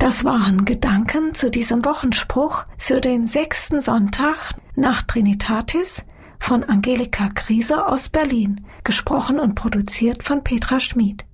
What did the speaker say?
Das waren Gedanken zu diesem Wochenspruch für den 6. Sonntag nach Trinitatis von Angelika Kriese aus Berlin, gesprochen und produziert von Petra Schmid.